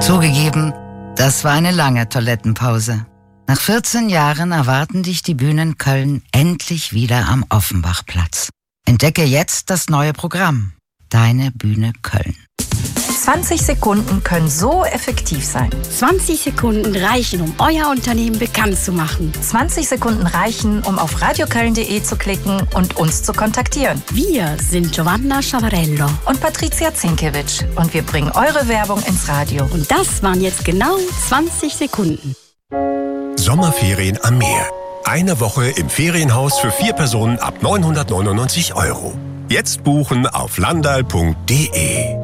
Zugegeben, das war eine lange Toilettenpause. Nach 14 Jahren erwarten dich die Bühnen Köln endlich wieder am Offenbachplatz. Entdecke jetzt das neue Programm. Deine Bühne Köln. 20 Sekunden können so effektiv sein. 20 Sekunden reichen, um euer Unternehmen bekannt zu machen. 20 Sekunden reichen, um auf radioköln.de zu klicken und uns zu kontaktieren. Wir sind Giovanna Schavarello und Patricia Zinkewitsch und wir bringen eure Werbung ins Radio. Und das waren jetzt genau 20 Sekunden. Sommerferien am Meer. Eine Woche im Ferienhaus für 4 Personen ab 999 €. Jetzt buchen auf landal.de.